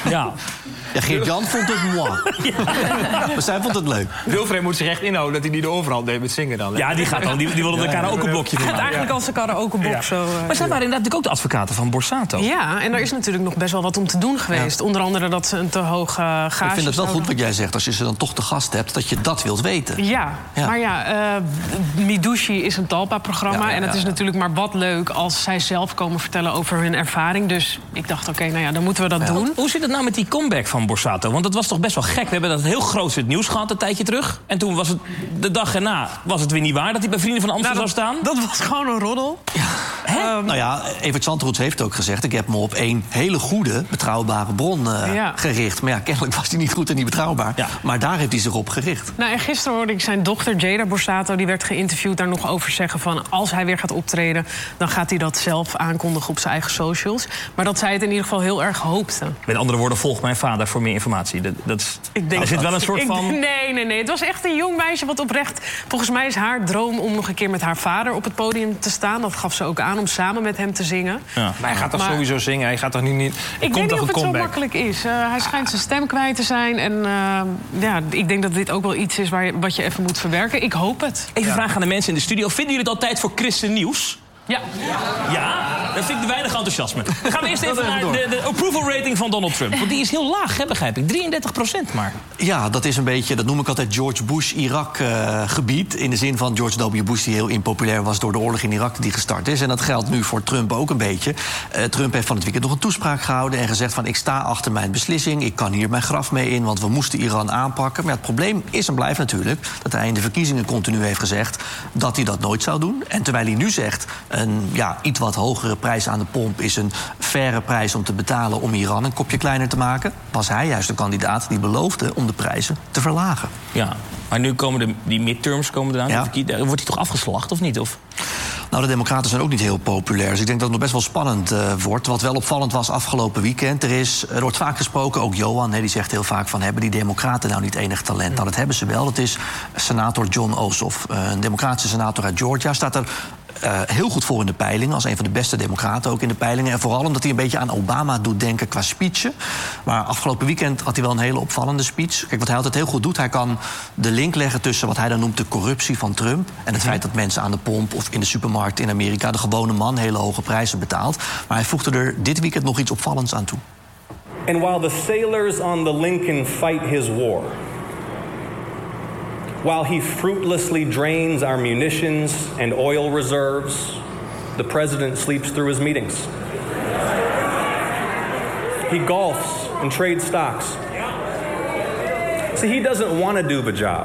Ja. Ja, Geert-Jan vond het moi. Maar zij vond het leuk. Wilfred moet zich echt inhouden dat hij niet de overhand deed met zingen dan. Ja, die gaat dan. Die wilde elkaar ook een blokje Het van. gaat eigenlijk als een karaokebox. Zo, Maar zij waren inderdaad ook de advocaten van Borsato. Ja, en er is natuurlijk nog best wel wat om te doen geweest. Onder andere dat ze een te hoge gage... Ik vind het wel goed wat jij zegt, als je ze dan toch te gast hebt, dat je dat wilt weten. Ja. Maar Midushi is een Talpa-programma. En het is natuurlijk maar wat leuk als zij zelf komen vertellen over hun ervaring. Dus ik dacht, oké, dan moeten we dat doen. Hoe zit het nou met die comeback van Borsato? Want dat was toch best wel gek. We hebben dat heel groot in het nieuws gehad een tijdje terug. En toen was het de dag erna was het weer niet waar dat hij bij Vrienden van Amsterdam zou staan. Dat was gewoon een roddel. Nou ja, Evert Zandroets heeft ook gezegd, ik heb me op één hele goede, betrouwbare bron gericht. Maar ja, kennelijk was hij niet goed en niet betrouwbaar. Ja. Maar daar heeft hij zich op gericht. Nou, en gisteren hoorde ik zijn dochter Jada Borsato, die werd geïnterviewd, daar nog over zeggen van als hij weer gaat optreden, dan gaat hij dat zelf aankondigen op zijn eigen socials. Maar dat zij het in ieder geval heel erg hoopte. Met andere woorden, volg mijn vader voor meer informatie. Er zit wel een soort van... Nee. Het was echt een jong meisje wat oprecht... Volgens mij is haar droom om nog een keer met haar vader op het podium te staan. Dat gaf ze ook aan om samen met hem te zingen. Ja. Maar hij gaat toch sowieso zingen? Hij gaat toch niet... Ik weet niet of het zo makkelijk is. Hij schijnt zijn stem kwijt te zijn. En ik denk dat dit ook wel iets is wat je even moet verwerken. Ik hoop het. Even vragen aan de mensen in de studio. Vinden jullie het altijd voor ChristenNieuws? Ja. Ja? Dat vind ik weinig enthousiasme. Dan gaan we eerst even naar de approval rating van Donald Trump. Want die is heel laag, begrijp ik. 33% maar. Ja, dat is een beetje, dat noem ik altijd George Bush-Irak-gebied. In de zin van George W. Bush, die heel impopulair was door de oorlog in Irak die gestart is. En dat geldt nu voor Trump ook een beetje. Trump heeft van het weekend nog een toespraak gehouden en gezegd van ik sta achter mijn beslissing. Ik kan hier mijn graf mee in, want we moesten Iran aanpakken. Maar het probleem is en blijft natuurlijk dat hij in de verkiezingen continu heeft gezegd dat hij dat nooit zou doen. En terwijl hij nu zegt een iets wat hogere prijs aan de pomp is een faire prijs om te betalen om Iran een kopje kleiner te maken, was hij juist de kandidaat die beloofde om de prijzen te verlagen. Ja, maar nu komen die midterms eraan. Ja. Wordt hij toch afgeslacht of niet? Of? Nou, de Democraten zijn ook niet heel populair. Dus ik denk dat het nog best wel spannend wordt. Wat wel opvallend was afgelopen weekend. Er wordt vaak gesproken, ook Johan, die zegt heel vaak van hebben die Democraten nou niet enig talent? Nou, dat hebben ze wel. Dat is senator John Ossoff, een democratische senator uit Georgia. Staat er heel goed voor in de peilingen, als een van de beste democraten ook in de peilingen. En vooral omdat hij een beetje aan Obama doet denken qua speechen. Maar afgelopen weekend had hij wel een hele opvallende speech. Kijk, wat hij altijd heel goed doet, hij kan de link leggen tussen wat hij dan noemt de corruptie van Trump en het feit dat mensen aan de pomp of in de supermarkt in Amerika de gewone man hele hoge prijzen betaalt. Maar hij voegde er dit weekend nog iets opvallends aan toe. And while the sailors on the Lincoln fight his war, while he fruitlessly drains our munitions and oil reserves, the president sleeps through his meetings. He golfs and trades stocks. See, he doesn't want to do the job.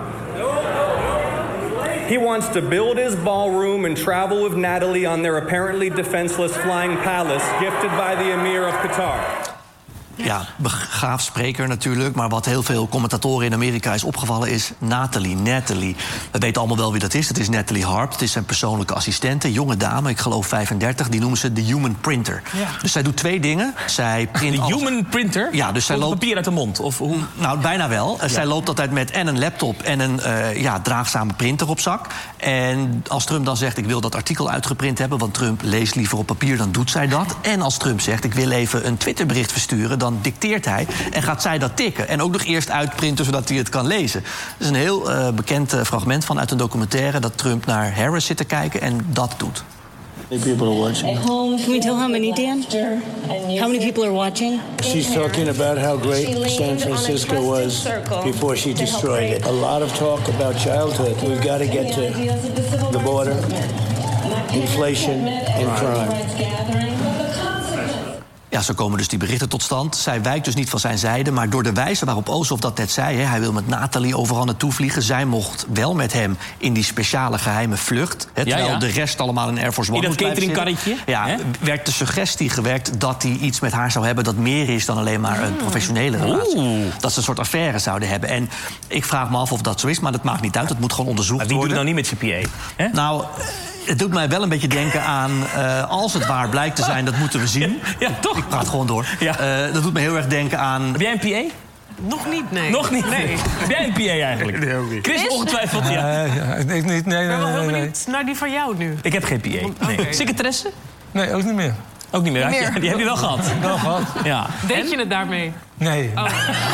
He wants to build his ballroom and travel with Natalie on their apparently defenseless flying palace gifted by the Emir of Qatar. Ja, begaafd spreker natuurlijk. Maar wat heel veel commentatoren in Amerika is opgevallen is Natalie. We weten allemaal wel wie dat is. Dat is Natalie Harp. Het is zijn persoonlijke assistente. Jonge dame, ik geloof 35. Die noemen ze de human printer. Ja. Dus zij doet twee dingen. Zij print human printer? Ja, dus zij loopt papier uit de mond? Of hoe? Nou, bijna wel. Ja. Zij loopt altijd met en een laptop en een draagzame printer op zak. En als Trump dan zegt ik wil dat artikel uitgeprint hebben, want Trump leest liever op papier, dan doet zij dat. En als Trump zegt ik wil even een Twitterbericht versturen, dan dicteert hij en gaat zij dat tikken. En ook nog eerst uitprinten zodat hij het kan lezen. Dat is een heel bekend fragment uit een documentaire dat Trump naar Harris zit te kijken en dat doet. People are watching. At home, can we tell how many, Dan? How many people are watching? She's talking about how great San Francisco was before she destroyed it. A lot of talk about childhood. We've got to get to the border, inflation and crime. Ja, zo komen dus die berichten tot stand. Zij wijkt dus niet van zijn zijde, maar door de wijze waarop Ossoff dat net zei, hij wil met Natalie overal naartoe vliegen. Zij mocht wel met hem in die speciale geheime vlucht. Terwijl de rest allemaal in Air Force One in dat cateringkarretje? Ja, werd de suggestie gewerkt dat hij iets met haar zou hebben dat meer is dan alleen maar een professionele relatie. Dat ze een soort affaire zouden hebben. En ik vraag me af of dat zo is, maar dat maakt niet uit. Dat moet gewoon onderzocht worden. Maar wie doet het nou niet met zijn PA? Nou, het doet mij wel een beetje denken aan, als het waar blijkt te zijn, dat moeten we zien. Ja, toch? Ik praat gewoon door. Ja. Dat doet me heel erg denken aan... Heb jij een PA? Nog niet, nee. Nog niet? Nee. Heb jij een PA eigenlijk? Nee, ook niet. Chris, ongetwijfeld, ja. Ik niet, nee. Ik ben wel heel benieuwd naar die van jou nu. Ik heb geen PA. Nee. Okay. Secretaresse? Nee, ook niet meer. Ook niet meer. Ja, die heb je wel gehad. Wel gehad. Ja. Deed je het daarmee? Nee. Oh.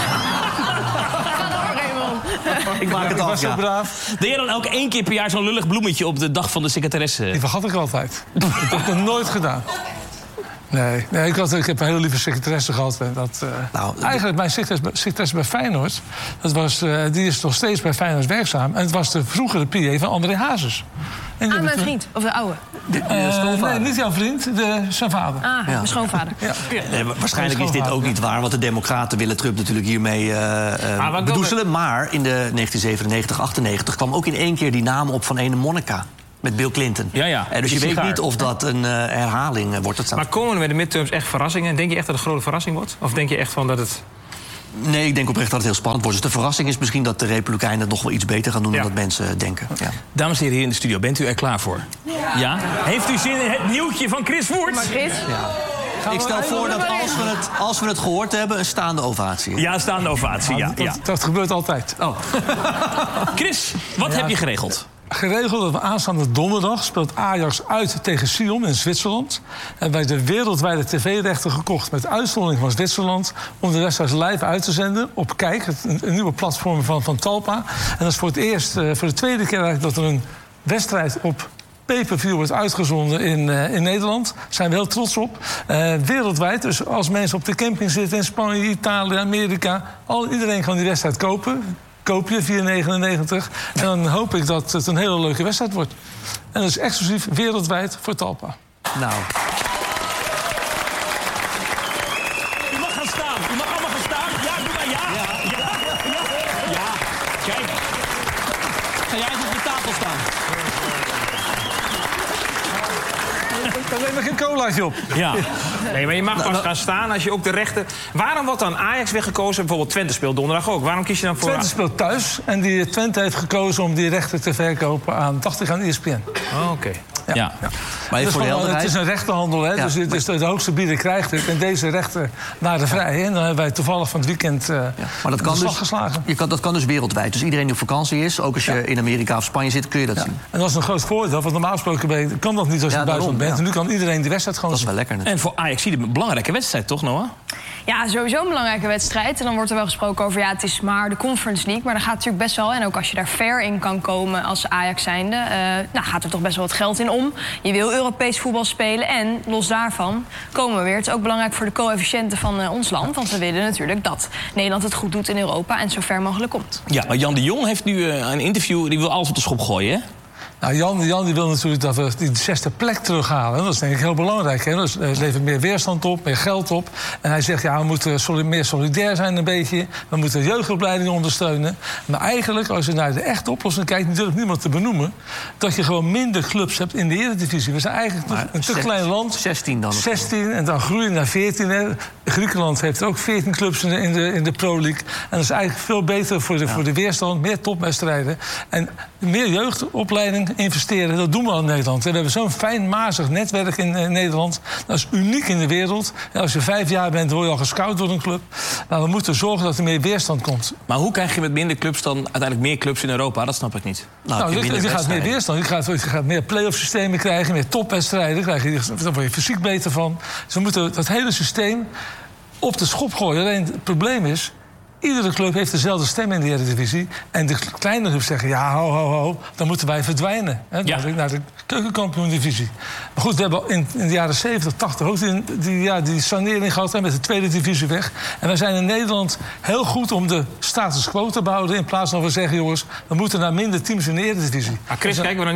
Ik maak het af, was zo braaf. Deed je dan ook 1 keer per jaar zo'n lullig bloemetje op de dag van de secretaresse? Die vergat ik altijd. Dat heb ik nog nooit gedaan. Nee, ik heb een hele lieve secretaresse gehad. En dat, eigenlijk mijn secretaresse bij Feyenoord... die is nog steeds bij Feyenoord werkzaam. En het was de vroegere PA van André Hazes. Mijn vriend, of de oude? Nee, niet jouw vriend, zijn vader. Mijn schoonvader. Ja. Nee, waarschijnlijk is dit ook niet waar, want de Democraten willen Trump natuurlijk hiermee bedoezelen. Maar in de 1997, 98 kwam ook in 1 keer die naam op van ene Monica. Met Bill Clinton. Ja. Dus je weet niet of dat een herhaling wordt. Maar komen er met de midterms echt verrassingen? Denk je echt dat het een grote verrassing wordt? Of denk je echt van dat het... Nee, ik denk oprecht dat het heel spannend wordt. Dus de verrassing is misschien dat de Republikeinen het nog wel iets beter gaan doen dan dat mensen denken. Ja. Dames en heren hier in de studio, bent u er klaar voor? Ja? Heeft u zin in het nieuwtje van Chris Woerts? Maar Chris? Ja. Ik stel voor dat als we het gehoord hebben, een staande ovatie. Ja, staande ovatie, ja. Dat gebeurt altijd. Oh. Chris, wat heb je geregeld? Geregeld dat we aanstaande donderdag speelt Ajax uit tegen Sion in Zwitserland. En wij de wereldwijde tv-rechten gekocht met uitzondering van Zwitserland om de wedstrijd live uit te zenden op Kijk, een nieuwe platform van Talpa. En dat is voor het eerst, voor de tweede keer eigenlijk dat er een wedstrijd op pay-per-view wordt uitgezonden in Nederland. Daar zijn we heel trots op. Wereldwijd, dus als mensen op de camping zitten in Spanje, Italië, Amerika, iedereen kan die wedstrijd kopen. Koop je 4,99. En dan hoop ik dat het een hele leuke wedstrijd wordt. En dat is exclusief wereldwijd voor Talpa. Nou. U mag gaan staan. U mag allemaal gaan staan. Ja, doe maar ja. Ja. Kijk. Ga jij eens op de tafel staan. Daar neem ik een colaatje op. Ja. Nee, maar je mag pas gaan staan als je ook de rechten... Waarom wordt dan Ajax weggekozen? Bijvoorbeeld Twente speelt donderdag ook. Waarom kies je dan voor... Twente speelt thuis en die Twente heeft gekozen om die rechten te verkopen aan ESPN. Oh, oké. Ja. Maar Dus het is een rechtenhandel, hè? Ja, dus het is de hoogste bieder krijgt het. En deze rechten waren vrij. En dan hebben wij toevallig van het weekend maar dat kan de slag geslagen. Dat kan dus wereldwijd. Dus iedereen die op vakantie is, ook als je in Amerika of Spanje zit, kun je dat zien. En dat is een groot voordeel, want normaal gesproken kan dat niet als je in het buitenland bent. En nu kan iedereen die wedstrijd gewoon zien. Dat is wel lekker. En voor Ajax zie je een belangrijke wedstrijd, toch, Noah? Ja, sowieso een belangrijke wedstrijd. En dan wordt er wel gesproken over, het is maar de Conference League. Maar daar gaat natuurlijk best wel, en ook als je daar fair in kan komen als Ajax zijnde, gaat er toch best wel wat geld in om. Je wil Europees voetbal spelen en los daarvan komen we weer. Het is ook belangrijk voor de coëfficiënten van ons land. Want we willen natuurlijk dat Nederland het goed doet in Europa en zo ver mogelijk komt. Ja, maar Jan de Jong heeft nu een interview, die wil alles op de schop gooien, hè? Nou, Jan die wil natuurlijk dat we die 6e plek terughalen. Dat is denk ik heel belangrijk. Hè? Dus het levert meer weerstand op, meer geld op. En hij zegt, we moeten meer solidair zijn een beetje. We moeten jeugdopleidingen ondersteunen. Maar eigenlijk, als je naar de echte oplossing kijkt, die durft niemand te benoemen, dat je gewoon minder clubs hebt in de Eredivisie. We zijn eigenlijk een te klein land. 16 dan. 16 en dan groeien naar 14. Hè. Griekenland heeft ook 14 clubs in de Pro League. En dat is eigenlijk veel beter voor de weerstand. Meer topwedstrijden. En meer jeugdopleiding investeren, dat doen we al in Nederland. We hebben zo'n fijn, mazig netwerk in Nederland. Dat is uniek in de wereld. En als je 5 jaar bent, word je al gescout door een club. Nou, we moeten zorgen dat er meer weerstand komt. Maar hoe krijg je met minder clubs dan uiteindelijk meer clubs in Europa? Dat snap ik niet. Je gaat meer weerstand. Je gaat meer play-off systemen krijgen, meer topwedstrijden. Daar word je fysiek beter van. Dus we moeten dat hele systeem op de schop gooien. Alleen het probleem is, iedere club heeft dezelfde stem in de Eredivisie. En de kleine clubs zeggen, ho, dan moeten wij verdwijnen. Hè, naar de keukenkampioen-divisie. Maar goed, we hebben in de jaren 70, 80 ook die sanering gehad met de tweede divisie weg. En wij zijn in Nederland heel goed om de status quo te behouden, in plaats van we zeggen, jongens, we moeten naar minder teams in de Eredivisie. Chris,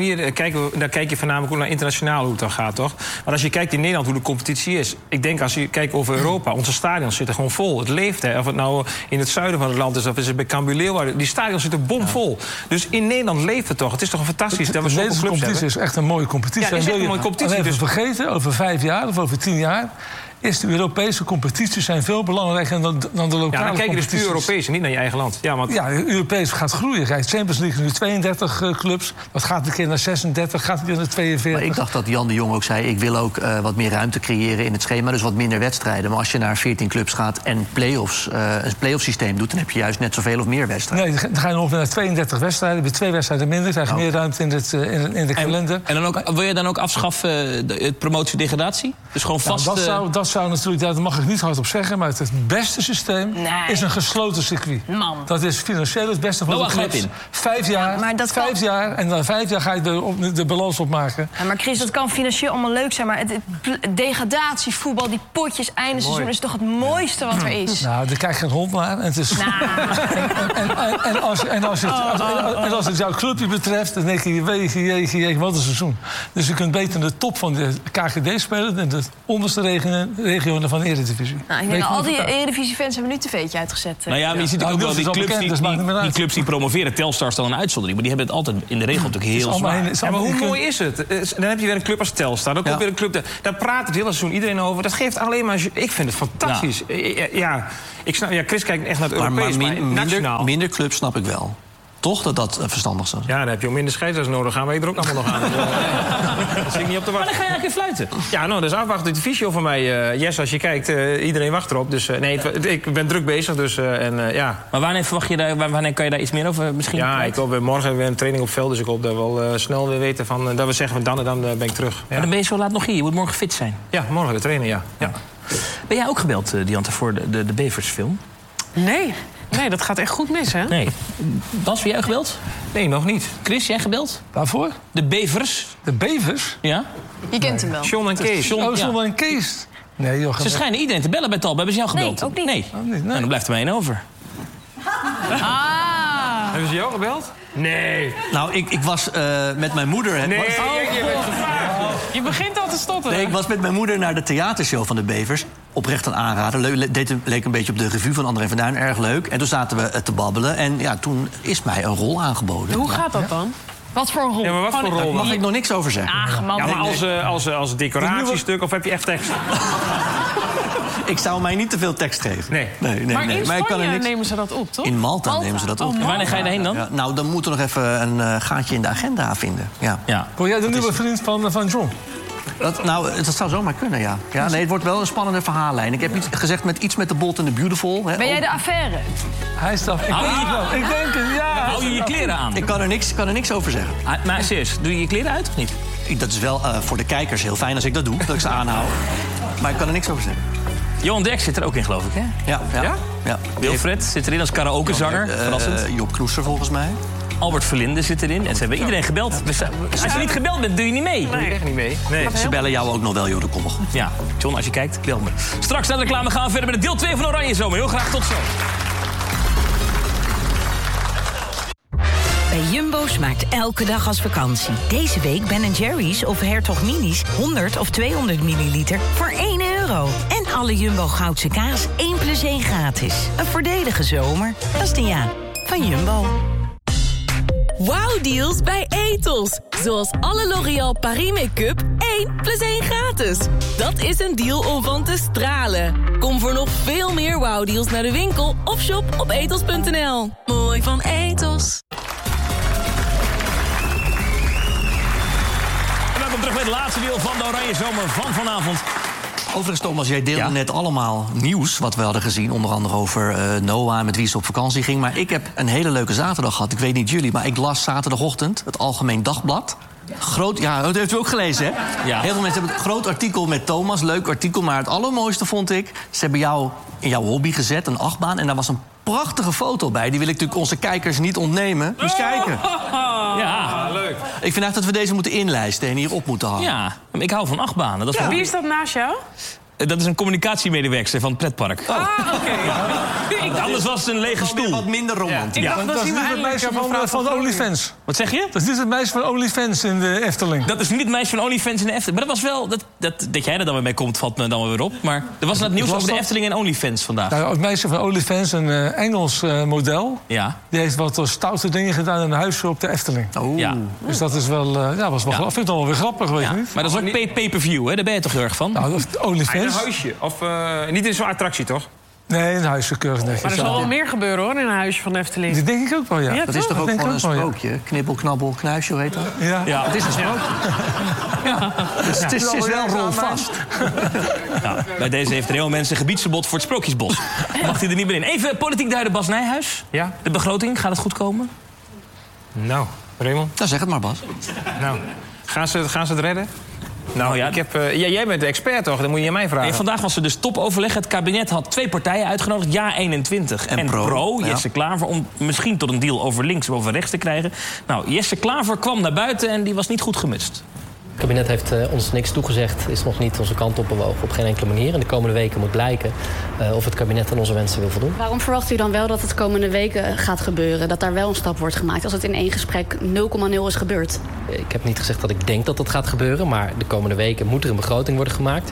dan kijk je voornamelijk ook naar internationaal hoe het dan gaat, toch? Maar als je kijkt in Nederland hoe de competitie is, ik denk als je kijkt over Europa, onze stadions zitten gewoon vol. Het leeft, hè. Of het nou in het zuiden van het land is, of is het bij Cambuur Leeuwarden. Die stadions zitten bomvol. Dus in Nederland leeft het toch. Het is toch fantastisch dat we zoveel clubs hebben. De competitie is echt een mooie competitie. Ja, het is echt een mooie competitie. Even vergeten, over 5 jaar of over 10 jaar is de Europese competities zijn veel belangrijker dan de lokale competities. Ja, dan kijk je dus puur Europees en niet naar je eigen land. Ja, want... Ja, Europees gaat groeien. Kijk, Champions League nu 32 clubs. Dat gaat een keer naar 36, gaat een keer naar 42. Maar ik dacht dat Jan de Jong ook zei... ik wil ook wat meer ruimte creëren in het schema, dus wat minder wedstrijden. Maar als je naar 14 clubs gaat en een play-off systeem doet... dan heb je juist net zoveel of meer wedstrijden. Nee, dan ga je nog naar 32 wedstrijden. Heb je 2 wedstrijden minder, krijg je meer ruimte in de kalender. En dan ook, wil je dan ook afschaffen het promotie-degradatie? Dus gewoon vast... Dat zou natuurlijk, daar mag ik niet hard op zeggen... maar het beste systeem is een gesloten circuit. Man. Dat is financieel het beste van de clubs. 5 jaar, maar dat 5 jaar en dan 5 jaar ga je de balans opmaken. Ja, maar Chris, dat kan financieel allemaal leuk zijn... maar het degradatievoetbal, die potjes, einde seizoen... is toch het mooiste wat er is? Nou, daar kijk je geen hond naar. En het is... En als het jouw clubje betreft, dan denk je... jeetje, wat een seizoen. Dus je kunt beter de top van de KGD spelen... en de onderste regionen van de Eredivisie. Nou, ik denk al die Eredivisie-fans hebben nu een tv'tje uitgezet. Nou ja, maar je ziet ook wel die clubs die promoveren. Telstar is dan een uitzondering, maar die hebben het altijd in de regel natuurlijk heel zwaar. Ja, maar hoe mooi is het? Dan heb je weer een club als Telstar. Dan komt weer een club... Daar praat het hele seizoen iedereen over. Dat geeft alleen maar... Ik vind het fantastisch. Ja, ik snap, Chris kijkt echt naar het Europees, maar nationaal. Minder clubs snap ik wel. Toch dat verstandig is. Ja, dan heb je ook minder scheidsrechters nodig. Gaan wij er ook allemaal nog aan. Dat zit ik niet op te wachten. Maar dan ga je eigenlijk in fluiten. Ja, nou, dat is afwachten. De visio van mij. Jess, als je kijkt, iedereen wacht erop. Dus nee, ik ben druk bezig. Dus, ja. Maar wanneer verwacht je daar, wanneer kan je daar iets meer over misschien? Ja, ik hoop, morgen hebben we een training op veld. Dus ik hoop dat we wel snel weer weten van... dat we zeggen van dan en dan ben ik terug. Ja. Maar dan ben je zo laat nog hier. Je moet morgen fit zijn. Ja, morgen weer trainen, ja. Ben jij ook gebeld, Diante, voor de Beversfilm? Nee, dat gaat echt goed mis, hè? Nee. Bas, ben jij gebeld? Nee, nog niet. Chris, jij gebeld? Waarvoor? De Bevers. De Bevers? Ja. Je kent hem wel. John en Kees. John en Kees. Nee, joh. Ze schijnen iedereen te bellen bij Talp. Hebben ze jou gebeld? Nee, ook niet. Nee. Oh, nee. Nou, dan blijft er maar één over. Hebben ze jou gebeld? Nee. Nou, ik was met mijn moeder... Je begint al te stotteren. Nee, ik was met mijn moeder naar de theatershow van de Bevers. Oprecht een aanrader. Leek een beetje op de revue van André van Duin. Erg leuk. En toen zaten we te babbelen. En ja, toen is mij een rol aangeboden. Hoe gaat dat dan? Wat voor een rol? Ja, maar wat voor rol? Daar mag ik nog niks over zeggen. Ach, man. Ja, maar als decoratiestuk of heb je echt tekst? Ik zou mij niet te veel tekst geven. Nee. Maar in Maar ik kan er Spanje niks... nemen ze dat op, toch? In Malta nemen ze dat op. En wanneer ga je daarheen dan? Ja, nou, dan moeten we nog even een gaatje in de agenda vinden. Ja. Word jij de nieuwe vriend van John? Dat zou zomaar kunnen, ja. Nee, het wordt wel een spannende verhaallijn. Ik heb iets gezegd met iets met de Bold en de Beautiful. Hè. Ben jij de affaire? Hij is dat. Ik denk het wel. Ik denk het, ja. Hou je kleren aan? Ik kan er niks over zeggen. Maar serieus, doe je je kleren uit of niet? Dat is wel voor de kijkers heel fijn als ik dat doe, dat ik ze aanhoud. Maar ik kan er niks over zeggen. Johan Derks zit er ook in, geloof ik, hè? Ja. Wilfred zit erin als karaokezanger. Verrassend. Job Knoester volgens mij. Albert Verlinde zit erin. En ze hebben iedereen gebeld. Als je niet gebeld bent, doe je niet mee. Doe je echt niet mee. Nee. Ze bellen jou ook nog wel, joh, dat komt wel goed. Ja, John, als je kijkt, bel me. Straks na de reclame gaan we verder met deel 2 van Oranje Zomer. Heel graag, tot zo. Bij Jumbo smaakt elke dag als vakantie. Deze week Ben Jerry's of Hertog Minis 100 of 200 milliliter voor €1. En alle Jumbo Goudse kaas 1+1 gratis. Een voordelige zomer. Dat is de ja van Jumbo. Wow-deals bij Ethos. Zoals alle L'Oréal Paris Make-up 1+1 gratis. Dat is een deal om van te stralen. Kom voor nog veel meer wow-deals naar de winkel of shop op ethos.nl. Mooi van Ethos. En welkom terug bij het laatste deel van de Oranje Zomer van vanavond. Overigens, Thomas, jij deelde net allemaal nieuws wat we hadden gezien. Onder andere over Noah, met wie ze op vakantie ging. Maar ik heb een hele leuke zaterdag gehad. Ik weet niet jullie, maar ik las zaterdagochtend het Algemeen Dagblad. Groot, ja, dat heeft u ook gelezen, hè? Ja. Heel veel mensen hebben een groot artikel met Thomas. Leuk artikel, maar het allermooiste vond ik... ze hebben jou in jouw hobby gezet, een achtbaan. En daar was een prachtige foto bij. Die wil ik natuurlijk onze kijkers niet ontnemen. Dus kijken. Ja, leuk. Ik vind eigenlijk dat we deze moeten inlijsten en hier op moeten hangen. Ja, ik hou van achtbanen. Dat is Wie is dat naast jou? Dat is een communicatiemedewerkster van het pretpark. Oké. Anders was het een lege stoel. Wat minder romantisch. Ik dacht, Dat is niet het meisje van OnlyFans. Wat zeg je? Dat is niet het meisje van OnlyFans in de Efteling. Dat is niet het meisje van OnlyFans in de Efteling. Maar dat was wel... Dat jij er dan weer mee komt, valt me dan weer op. Maar er was dat nieuws over de Efteling en OnlyFans vandaag. Nou, het meisje van OnlyFans, een Engels model... Ja. die heeft wat stoute dingen gedaan in een huisje op de Efteling. Ja. Dus dat is wel... vind ik dan wel weer grappig, weet je niet? Maar dat is ook pay-per-view, hè? Daar ben je toch heel erg van? Nou, OnlyFans een huisje. Of niet in zo'n attractie, toch? Nee, een huisje keurig netjes. Maar er zal wel meer gebeuren, hoor, in een huisje van de Efteling. Dat denk ik ook wel, ja. Dat is toch ook gewoon een sprookje? Knibbel, knabbel, knuisje, hoe heet dat? Ja. Het is een sprookje. Dus het is wel rolvast. Ja, bij deze heeft Real mensen gebiedsverbod voor het Sprookjesbos. Mag hij er niet meer in. Even politiek duiden, Bas Nijhuis. Ja? De begroting, gaat het goed komen? Nou, Raymond? Nou, zeg het maar, Bas. Nou, gaan ze het redden? Nou ja, jij bent de expert toch? Dan moet je aan mij vragen. Nee, vandaag was er dus topoverleg. Het kabinet had 2 partijen uitgenodigd. Ja21 en Pro. Jesse Klaver, om misschien tot een deal over links of over rechts te krijgen. Nou, Jesse Klaver kwam naar buiten en die was niet goed gemutst. Het kabinet heeft ons niks toegezegd, is nog niet onze kant op bewogen, op geen enkele manier. En de komende weken moet blijken of het kabinet aan onze wensen wil voldoen. Waarom verwacht u dan wel dat het de komende weken gaat gebeuren? Dat daar wel een stap wordt gemaakt als het in één gesprek 0,0 is gebeurd? Ik heb niet gezegd dat ik denk dat dat gaat gebeuren, maar de komende weken moet er een begroting worden gemaakt.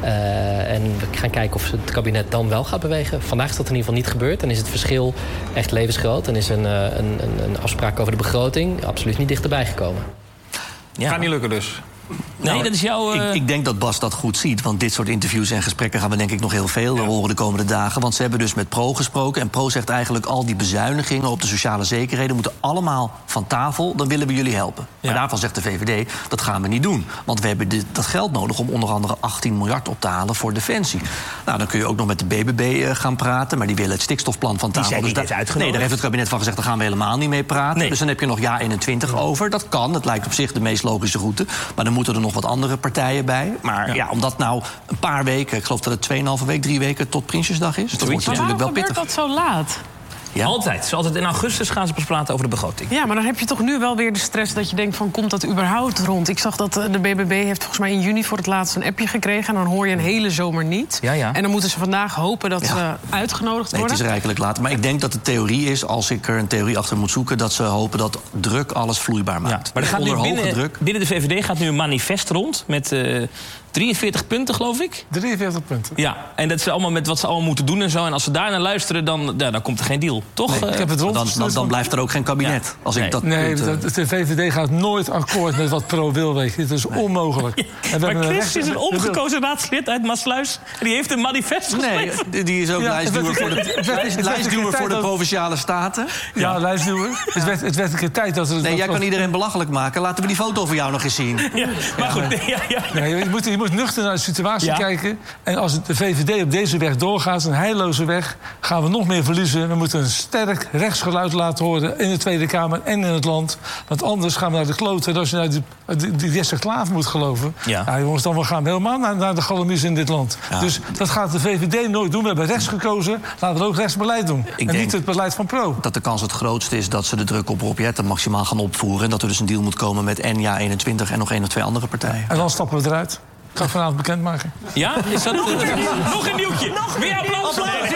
En we gaan kijken of het kabinet dan wel gaat bewegen. Vandaag is dat in ieder geval niet gebeurd en is het verschil echt levensgroot. En is een afspraak over de begroting absoluut niet dichterbij gekomen. Ja. Gaat niet lukken dus. Nee, dat is jouw... Ik denk dat Bas dat goed ziet. Want dit soort interviews en gesprekken gaan we denk ik nog heel veel horen de komende dagen. Want ze hebben dus met Pro gesproken. En Pro zegt eigenlijk al die bezuinigingen op de sociale zekerheden moeten allemaal van tafel. Dan willen we jullie helpen. Ja. Maar daarvan zegt de VVD, dat gaan we niet doen. Want we hebben dat geld nodig om onder andere 18 miljard op te halen voor Defensie. Nou, dan kun je ook nog met de BBB gaan praten. Maar die willen het stikstofplan van tafel. Die zijn dus nee, daar heeft het kabinet van gezegd, daar gaan we helemaal niet mee praten. Nee. Dus dan heb je nog Ja21 over. Dat kan, het lijkt op zich de meest logische route. Maar dan moeten er nog wat andere partijen bij. Maar ja, omdat nou een paar weken, ik geloof dat het 2,5 week, 3 weken tot Prinsjesdag is. Dat wordt natuurlijk wel pittig. Waarom gebeurt dat zo laat? Ja. Altijd in augustus gaan ze pas praten over de begroting. Ja, maar dan heb je toch nu wel weer de stress dat je denkt van, komt dat überhaupt rond? Ik zag dat de BBB heeft volgens mij in juni voor het laatst een appje gekregen. En dan hoor je een hele zomer niet. Ja. En dan moeten ze vandaag hopen dat ze uitgenodigd worden. Het is rijkelijk laat. Maar ik denk dat de theorie is, als ik er een theorie achter moet zoeken, dat ze hopen dat druk alles vloeibaar maakt. Ja, maar er gaat nu binnen de VVD gaat nu een manifest rond met 43 punten, geloof ik. 43 punten. Ja, en dat is allemaal met wat ze allemaal moeten doen en zo. En als ze daar naar luisteren, dan komt er geen deal. Toch? Nee, ik heb het dan blijft er ook geen kabinet. Ja. Als ik dat de VVD gaat nooit akkoord met wat Pro wil, weet je. Het is onmogelijk. Ja. En maar Chris is een omgekozen raadslid uit Maasluis. Die heeft een manifest geschreven. Nee, die is ook lijstduwer voor de Provinciale Staten. Ja, lijstduwer. Het werd een keer tijd dat er... Nee, jij kan iedereen belachelijk maken. Laten we die foto van jou nog eens zien. Ja, maar goed. Nee, je moet nuchter naar de situatie kijken. En als de VVD op deze weg doorgaat, een heilloze weg, gaan we nog meer verliezen. We moeten een sterk rechtsgeluid laten horen in de Tweede Kamer en in het land. Want anders gaan we naar de kloten. Als je naar die Jesse Klaver moet geloven. Ja, jongens, dan gaan we helemaal naar de galamies in dit land. Ja. Dus dat gaat de VVD nooit doen. We hebben rechts gekozen. Laten we ook rechtsbeleid doen. En niet het beleid van Pro. Dat de kans het grootste is dat ze de druk op Rob Jetten maximaal gaan opvoeren. En dat er dus een deal moet komen met Ja21 en nog 1 of 2 andere partijen. En dan stappen we eruit. Ik ga vanavond bekendmaken. Ja? Is dat nog een nieuwtje? Weer applaus!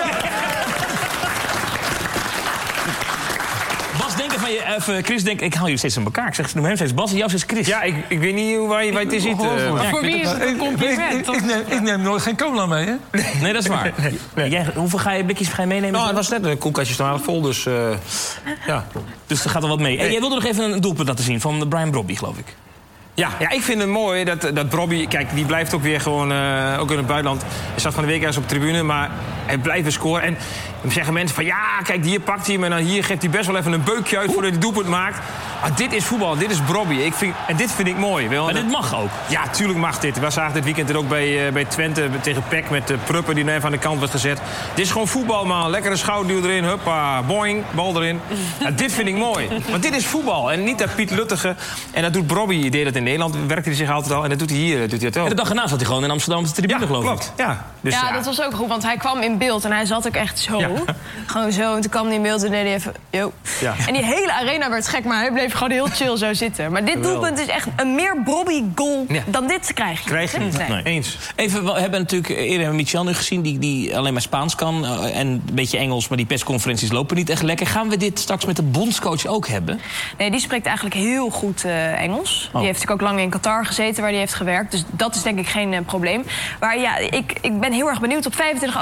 Bas, denken van je, Chris, denk ik haal je steeds aan elkaar. Ik zeg, noem hem steeds Bas en jou steeds Chris. Ja, ik weet niet waar je het in ziet. Voor wie is het een compliment? Ik neem nooit geen cola mee, hè? Nee, dat is waar. Nee. Hoeveel blikjes ga je meenemen? Nou, het was net een koelkastje staan vol, dus ja. Dus er gaat er wat mee. En jij wilde nog even een doelpunt laten zien van Brian Brobby, geloof ik. Ja, ik vind het mooi dat Brobby... Kijk, die blijft ook weer gewoon, ook in het buitenland. Hij zat van de week ergens op de tribune, maar hij blijft weer scoren. En dan zeggen mensen van, ja, kijk, hier pakt hij hem... en dan hier geeft hij best wel even een beukje uit voordat hij doelpunt maakt. Maar dit is voetbal, dit is Brobby. En dit vind ik mooi. Maar dit mag ook? Ja, tuurlijk mag dit. We zagen dit weekend er ook bij Twente tegen PEC... met de Pruppen die nu even aan de kant werd gezet. Dit is gewoon voetbal, man. Lekkere schouderduw erin, huppa, boing, bal erin. Ja, dit vind ik mooi. Want dit is voetbal en niet dat Piet Luttige. En dat doet Brobby, die deed dat in Nederland, werkte hij zich altijd al. En dat doet hij hier, doet hij het ook. En de dag erna zat hij gewoon in Amsterdam op de tribune, geloof ik. Klopt. Ja, dus ja, dat was ook goed, want hij kwam in beeld en hij zat ook echt zo. Ja. Gewoon zo, en toen kwam hij in beeld en deed hij even, yo. Ja. En die hele arena werd gek, maar hij bleef gewoon heel chill zo zitten. Maar dit doelpunt is echt een meer Brobby-goal dan dit krijg je. Krijg je niet. Nee. Eens. Even, we hebben natuurlijk eerder Michel nu gezien, die alleen maar Spaans kan. En een beetje Engels, maar die persconferenties lopen niet echt lekker. Gaan we dit straks met de bondscoach ook hebben? Nee, die spreekt eigenlijk heel goed Engels. Die heeft natuurlijk ook lang in Qatar gezeten, waar hij heeft gewerkt. Dus dat is denk ik geen probleem. Maar ja, ik ben heel erg benieuwd. Op 25 augustus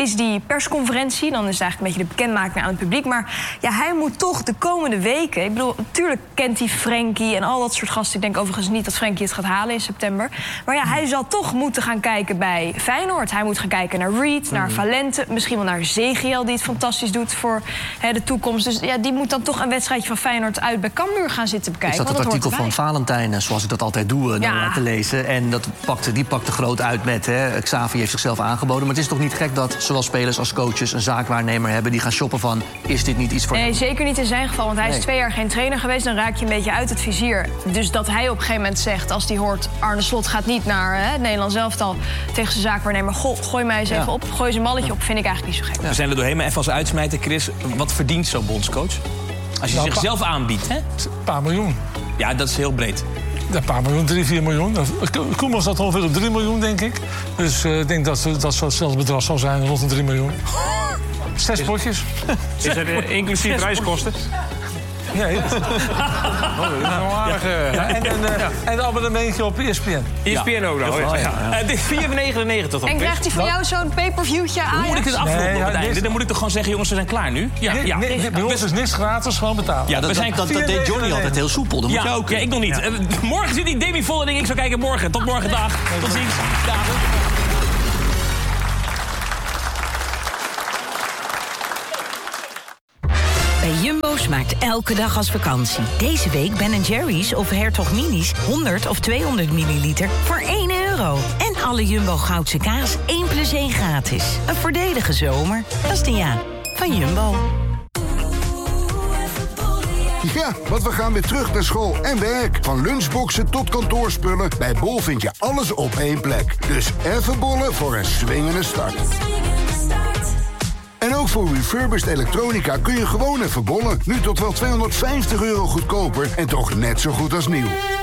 is die persconferentie. Dan is het eigenlijk een beetje de bekendmaking aan het publiek. Maar ja, hij moet toch de komende weken... Ik bedoel, natuurlijk kent hij Frenkie en al dat soort gasten. Ik denk overigens niet dat Frenkie het gaat halen in september. Maar ja, hij zal toch moeten gaan kijken bij Feyenoord. Hij moet gaan kijken naar Reed, naar Valente. Misschien wel naar Zegiel, die het fantastisch doet voor de toekomst. Dus ja, die moet dan toch een wedstrijdje van Feyenoord uit bij Cambuur gaan zitten bekijken. Ik zat het artikel van Valentijn, zoals ik dat altijd doe, te lezen. En die pakte groot uit met... Xavi heeft zichzelf aangeboden. Maar het is toch niet gek dat zowel spelers als coaches... een zaakwaarnemer hebben die gaan shoppen van... is dit niet iets voor hem? Nee, zeker niet in zijn geval. Want hij is 2 jaar geen trainer geweest. Dan raak je een beetje uit het vizier. Dus dat hij op een gegeven moment zegt... als hij hoort, Arne Slot gaat niet naar het Nederlands elftal... tegen zijn zaakwaarnemer. Gooi mij eens even op. Gooi zijn malletje op. Vind ik eigenlijk niet zo gek. We zijn er doorheen, maar even als uitsmijter, Chris. Wat verdient zo'n bondscoach? Als je zichzelf aanbiedt, hè? Een paar miljoen. Ja, dat is heel breed. Ja, een paar miljoen, 3, 4 miljoen. Koeman zat ongeveer op 3 miljoen, denk ik. Dus ik denk dat hetzelfde bedrag zal zijn, rond de 3 miljoen. 6 potjes. Is dat inclusief reiskosten? Nee. Dat is een aardige... En een abonnementje op ESPN. ESPN ook dan. Dit is 4,99 toch? En krijgt hij van jou zo'n pay-per-viewtje aan? Hoe moet ik dit afronden op het einde? Dan moet ik toch gewoon zeggen, jongens, we zijn klaar nu? Ja. Bij ons is niks gratis, gewoon betalen. Ja, dat deed Johnny altijd heel soepel. Dat moet je ook. Ja, ik nog niet. Morgen zit die Demi vol en ik zou kijken morgen. Tot morgen dag. Tot ziens. Dagen. Bij Jumbo smaakt elke dag als vakantie. Deze week Ben Jerry's of Hertog Minis 100 of 200 milliliter voor €1. En alle Jumbo Goudse kaas 1+1 gratis. Een voordelige zomer. Dat is de van Jumbo. Ja, want we gaan weer terug naar school en werk. Van lunchboxen tot kantoorspullen. Bij Bol vind je alles op één plek. Dus even bollen voor een swingende start. En ook voor refurbished elektronica kun je gewoon even bollen. Nu tot wel €250 goedkoper en toch net zo goed als nieuw.